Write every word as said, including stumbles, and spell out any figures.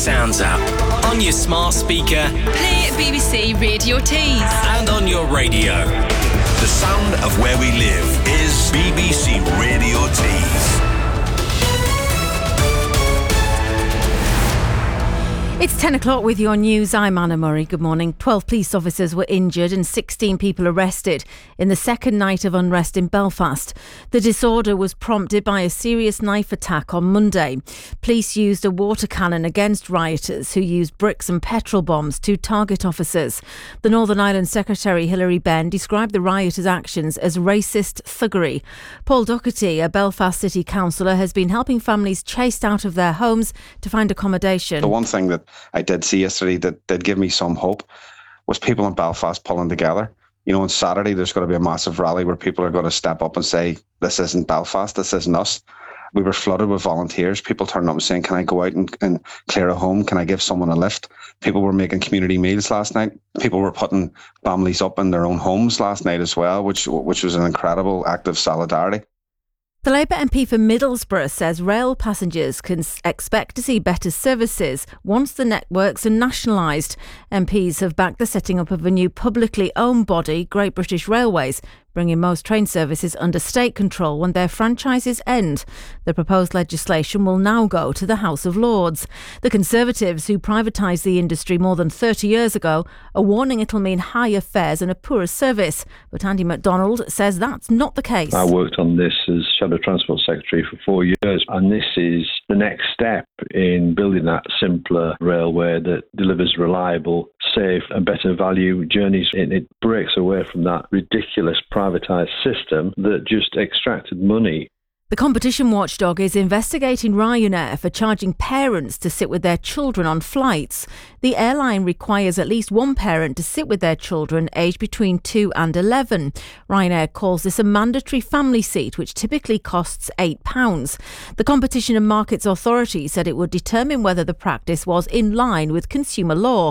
Sounds app, on your smart speaker, play B B C Radio Tees, and on your radio. The sound of where we live is B B C Radio Tees. It's ten o'clock with your news. I'm Anna Murray. Good morning. twelve police officers were injured and sixteen people arrested in the second night of unrest in Belfast. The disorder was prompted by a serious knife attack on Monday. Police used a water cannon against rioters who used bricks and petrol bombs to target officers. The Northern Ireland Secretary Hilary Benn described the rioters' actions as racist thuggery. Paul Doherty, a Belfast City councillor, has been helping families chased out of their homes to find accommodation. The one thing that I did see yesterday that did give me some hope was people in Belfast pulling together. You know, on Saturday there's going to be a massive rally where people are going to step up and say, this isn't Belfast, this isn't us. We were flooded with volunteers, people turning up and saying, can I go out and, and clear a home? Can I give someone a lift? People were making community meals last night. People were putting families up in their own homes last night as well, which which was an incredible act of solidarity. The Labour M P for Middlesbrough says rail passengers can expect to see better services once the networks are nationalised. M Ps have backed the setting up of a new publicly owned body, Great British Railways, bringing most train services under state control when their franchises end. The proposed legislation will now go to the House of Lords. The Conservatives, who privatised the industry more than thirty years ago, are warning it'll mean higher fares and a poorer service. But Andy MacDonald says that's not the case. I worked on this as Shadow Transport Secretary for four years, and this is the next step in building that simpler railway that delivers reliable, safe and better value journeys. It, it breaks away from that ridiculous privatised system that just extracted money. The competition watchdog is investigating Ryanair for charging parents to sit with their children on flights. The airline requires at least one parent to sit with their children aged between two and eleven. Ryanair calls this a mandatory family seat, which typically costs eight pounds. The Competition and Markets Authority said it would determine whether the practice was in line with consumer law.